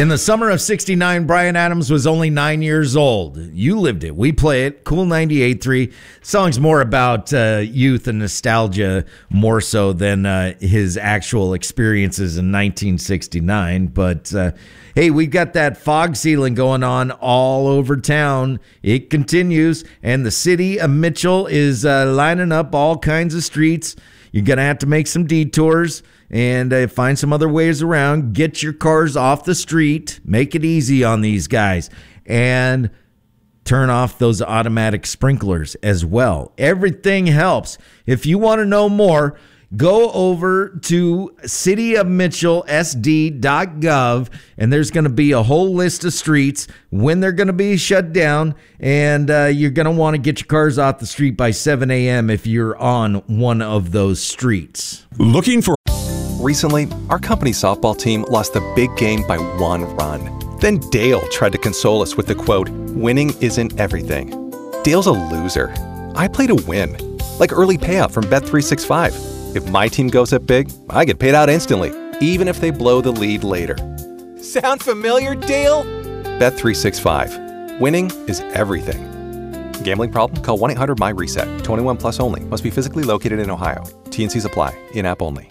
In the summer of 69, Bryan Adams was only 9 years old. You lived it. We play it. Cool 98.3. Song's more about youth and nostalgia more so than his actual experiences in 1969. But hey, we got that fog ceiling going on all over town. It continues, and the city of Mitchell is lining up all kinds of streets. You're going to have to make some detours and find some other ways around. Get your cars off the street. Make it easy on these guys. And turn off those automatic sprinklers as well. Everything helps. If you want to know more, go over to cityofmitchellsd.gov, and there's going to be a whole list of streets, when they're going to be shut down, and you're going to want to get your cars off the street by 7 a.m. if you're on one of those streets. Looking for... Recently, our company softball team lost the big game by 1 run. Then Dale tried to console us with the quote, "Winning isn't everything." Dale's a loser. I play to win, like early payout from Bet365. If my team goes up big, I get paid out instantly, even if they blow the lead later. Sound familiar, Dale? Bet365. Winning is everything. Gambling problem? Call 1-800-MY-RESET. 21 plus only. Must be physically located in Ohio. T&Cs apply. In-app only.